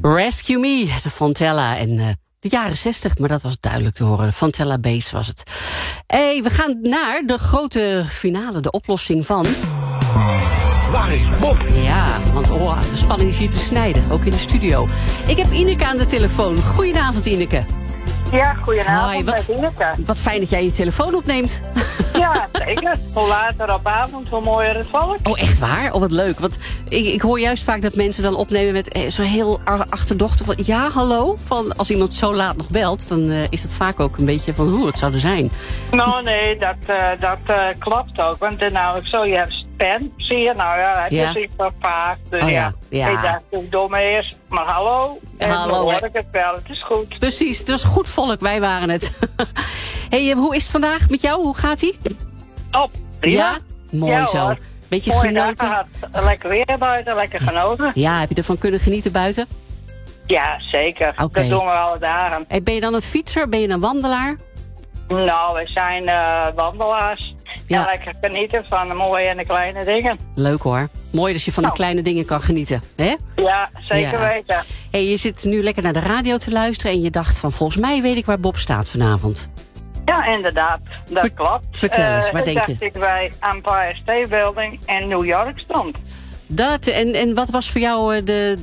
Rescue Me, de Fontella en de jaren 60, maar dat was duidelijk te horen. De Fontella Bass was het. Hey, we gaan naar de grote finale, de oplossing van... Waar is Bob? Ja, want de spanning is hier te snijden, ook in de studio. Ik heb Ineke aan de telefoon. Goedenavond, Ineke. Ja, goedenavond. Hoi, met Ineke. wat fijn dat jij je telefoon opneemt. Ja, zeker. Hoe later op avond, hoe mooier het volk. Oh, echt waar? Oh, wat leuk. Want ik hoor juist vaak dat mensen dan opnemen met zo heel achterdochtig van... Ja, hallo? Van, als iemand zo laat nog belt, dan is het vaak ook een beetje van hoe het zou er zijn. Nou, nee, dat klopt ook. Want nou, zo, je hebt spam, zie je? Nou ja, heb je ziet wel vaak. Dus ja. Ik dacht, hoe dom is. Maar hallo. En hallo, dan hoor ik het wel. Het is goed. Precies, het was goed volk. Wij waren het. Hey, hoe is het vandaag met jou? Hoe gaat-ie? Top. Prima. Ja? Mooi ja, zo. Hoor. Beetje mooi genoten? Gehad. Lekker weer buiten, lekker genoten. Ja, heb je ervan kunnen genieten buiten? Ja, zeker. Okay. Dat doen we alle dagen. Hey, ben je dan een fietser? Ben je een wandelaar? Nou, we zijn wandelaars. Ja, lekker genieten van de mooie en de kleine dingen. Leuk hoor. Mooi dat je van de kleine dingen kan genieten. Hè? Ja, zeker weten. Hey, je zit nu lekker naar de radio te luisteren en je dacht van volgens mij weet ik waar Bob staat vanavond. Ja, inderdaad. Dat klopt. Vertel eens, waar denk je? Ik bij Empire State Building in New York stond. Dat, en wat was voor jou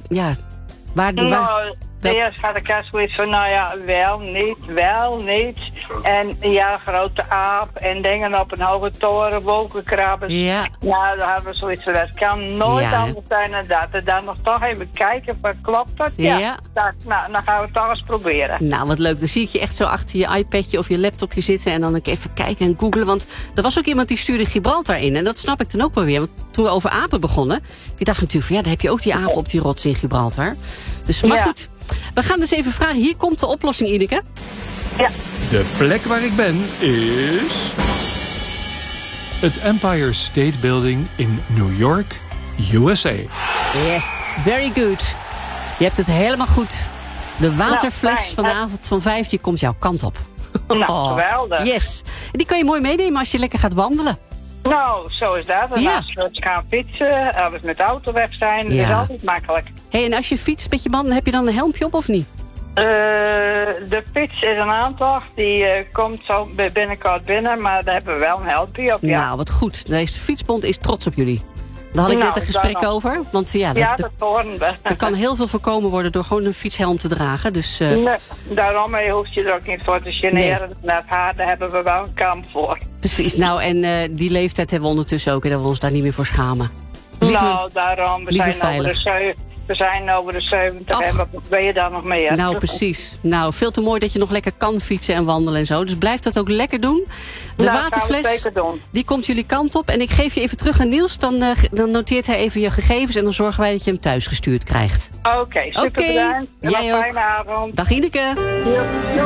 eerst had ik er zoiets van, nou ja, wel niet. En ja, grote aap en dingen op een hoge toren, wolkenkrabbers. Ja. Nou, daar hadden we zoiets van, dat kan nooit anders zijn dan dat. En dan nog toch even kijken, wat klopt dat? Ja. Nou, dan gaan we het toch eens proberen. Nou, wat leuk. Dan zie ik je echt zo achter je iPadje of je laptopje zitten en dan even kijken en googlen. Want er was ook iemand die stuurde Gibraltar in. En dat snap ik dan ook wel weer. Want toen we over apen begonnen, die dacht natuurlijk van, ja, dan heb je ook die apen op die rots in Gibraltar. Dus, maar goed. We gaan dus even vragen. Hier komt de oplossing, Ineke. Ja. De plek waar ik ben is... het Empire State Building in New York, USA. Yes, very good. Je hebt het helemaal goed. De waterfles vanavond van 5 die komt jouw kant op. Nou, geweldig. Yes. En die kan je mooi meenemen als je lekker gaat wandelen. Nou, zo is dat. En als we gaan fietsen, als we met de auto weg zijn, is altijd makkelijk. Hey, en als je fietst met je banden, heb je dan een helmpje op of niet? De fiets is een aantocht, die komt zo binnenkort binnen, maar daar hebben we wel een helmpje op, ja. Nou, wat goed. Deze fietsbond is trots op jullie. Daar had ik net een gesprek over. Want dat horen we. Er kan heel veel voorkomen worden door gewoon een fietshelm te dragen. Dus, nee, daarom hoef je er ook niet voor te generen. Nee. Daar hebben we wel een kamp voor. Precies. Nou, en die leeftijd hebben we ondertussen ook. En dat we ons daar niet meer voor schamen. Daarom. We zijn over de 70 en wat ben je dan nog meer? Nou, precies. Nou, veel te mooi dat je nog lekker kan fietsen en wandelen en zo. Dus blijf dat ook lekker doen. De waterfles, die komt jullie kant op. En ik geef je even terug aan Niels. Dan noteert hij even je gegevens en dan zorgen wij dat je hem thuis gestuurd krijgt. Oké, super bedankt. En jij een fijne avond. Dag Ineke. Ja.